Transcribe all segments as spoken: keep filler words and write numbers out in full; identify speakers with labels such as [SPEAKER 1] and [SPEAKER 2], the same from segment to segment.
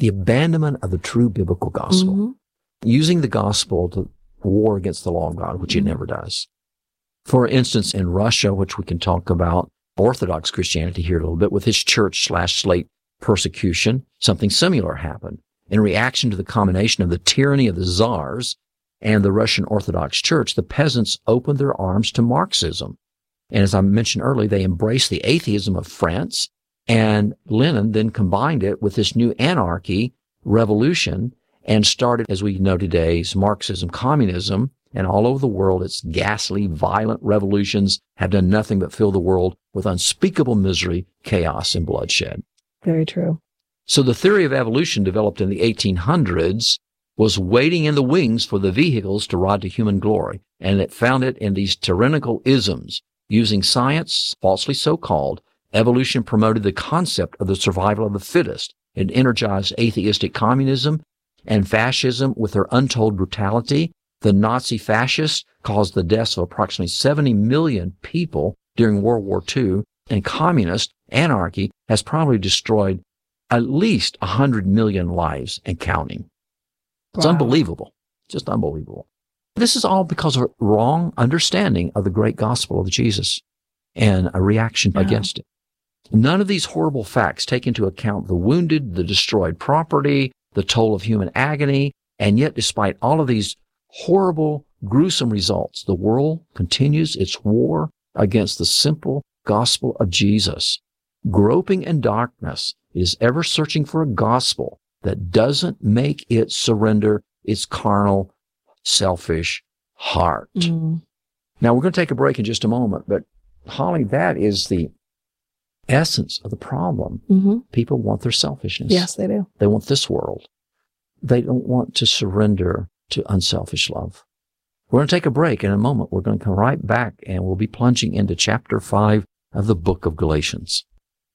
[SPEAKER 1] the abandonment of the true biblical gospel,
[SPEAKER 2] Mm-hmm.
[SPEAKER 1] using the gospel to war against the law of God, which it never does. For instance, in Russia, which we can talk about Orthodox Christianity here a little bit, with its church slash slate persecution, something similar happened. In reaction to the combination of the tyranny of the czars and the Russian Orthodox Church, the peasants opened their arms to Marxism. And as I mentioned earlier, they embraced the atheism of France, and Lenin then combined it with this new anarchy revolution and started, as we know today, Marxism, communism, and all over the world, its ghastly, violent revolutions have done nothing but fill the world with unspeakable misery, chaos, and bloodshed.
[SPEAKER 2] Very true.
[SPEAKER 1] So the theory of evolution developed in the eighteen hundreds was waiting in the wings for the vehicles to ride to human glory, and it found it in these tyrannical isms. Using science, falsely so-called, evolution promoted the concept of the survival of the fittest. It energized atheistic communism and fascism with their untold brutality. The Nazi fascists caused the deaths of approximately seventy million people during World War Two, and communist anarchy has probably destroyed at least one hundred million lives and counting. It's
[SPEAKER 2] Wow.
[SPEAKER 1] unbelievable. Just unbelievable. This is all because of a wrong understanding of the great gospel of Jesus and a reaction
[SPEAKER 2] Yeah.
[SPEAKER 1] against it. None of these horrible facts take into account the wounded, the destroyed property, the toll of human agony, and yet despite all of these horrible, gruesome results, the world continues its war against the simple gospel of Jesus. Groping in darkness, it is ever searching for a gospel that doesn't make it surrender its carnal, selfish heart.
[SPEAKER 2] Mm.
[SPEAKER 1] Now, we're going to take a break in just a moment, but Holly, that is the essence of the problem.
[SPEAKER 2] Mm-hmm.
[SPEAKER 1] People want their selfishness.
[SPEAKER 2] Yes, they do.
[SPEAKER 1] They want this world. They don't want to surrender to unselfish love. We're going to take a break. In a moment, we're going to come right back, and we'll be plunging into chapter five of the book of Galatians.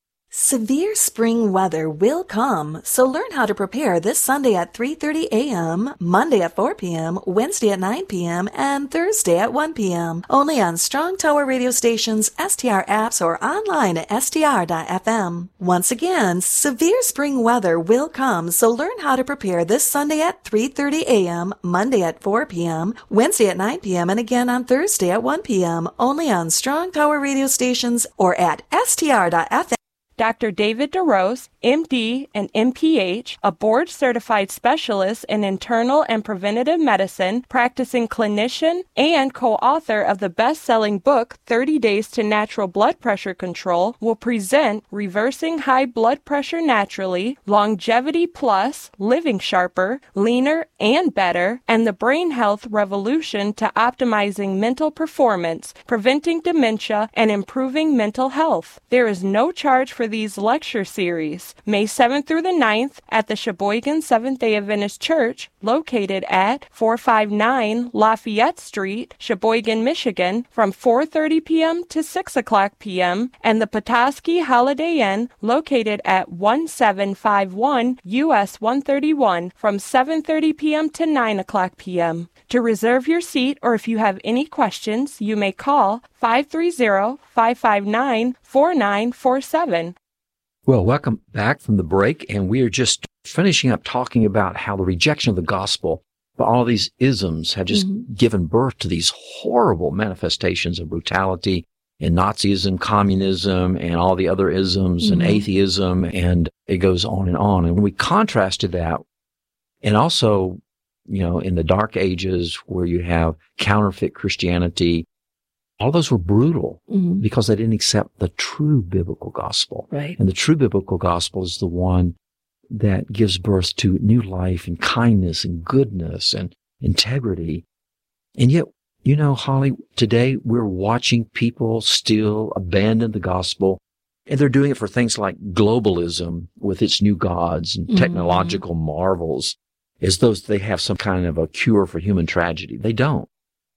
[SPEAKER 3] Severe spring weather will come, so learn how to prepare this Sunday at three thirty a.m., Monday at four p.m., Wednesday at nine p.m., and Thursday at one p.m. Only on Strong Tower radio stations, S T R apps, or online at S T R dot F M. Once again, severe spring weather will come, so learn how to prepare this Sunday at three thirty a.m., Monday at four p.m., Wednesday at nine p.m., and again on Thursday at one p.m. Only on Strong Tower radio stations or at S T R dot F M.
[SPEAKER 4] Doctor David DeRose, M D and M P H, a board-certified specialist in internal and preventative medicine, practicing clinician, and co-author of the best-selling book, thirty days to Natural Blood Pressure Control, will present Reversing High Blood Pressure Naturally, Longevity Plus, Living Sharper, Leaner, and Better, and the Brain Health Revolution to Optimizing Mental Performance, Preventing Dementia, and Improving Mental Health. There is no charge for these lecture series. May seventh through the ninth at the Sheboygan Seventh-day Adventist Church, located at four five nine Lafayette Street, Sheboygan, Michigan, from four thirty p.m. to six o'clock p.m., and the Petoskey Holiday Inn, located at one seven five one U S one thirty-one, from seven thirty p.m. to nine o'clock p.m. To reserve your seat, or if you have any questions, you may call five three zero, five five nine, four nine four seven.
[SPEAKER 1] Well, welcome back from the break, and we are just finishing up talking about how the rejection of the gospel, but all of these isms have just mm-hmm. given birth to these horrible manifestations of brutality in Nazism, communism, and all the other isms, mm-hmm. and atheism, and it goes on and on. And when we contrasted that, and also, you know, in the Dark Ages where you have counterfeit Christianity, all those were brutal mm-hmm. because they didn't accept the true biblical gospel.
[SPEAKER 2] Right.
[SPEAKER 1] And the true biblical gospel is the one that gives birth to new life and kindness and goodness and integrity. And yet, you know, Holly, today we're watching people still abandon the gospel, and they're doing it for things like globalism with its new gods and mm-hmm. technological marvels, as though they have some kind of a cure for human tragedy. They don't.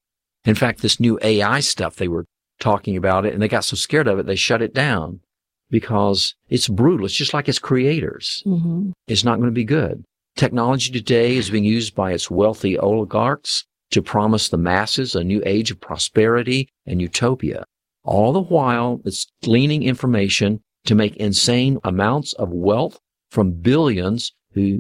[SPEAKER 1] In fact, this new A I stuff, they were talking about it, and they got so scared of it, they shut it down because it's brutal. It's just like its creators.
[SPEAKER 2] Mm-hmm.
[SPEAKER 1] It's not going to be good. Technology today is being used by its wealthy oligarchs to promise the masses a new age of prosperity and utopia. All the while, it's gleaning information to make insane amounts of wealth from billions who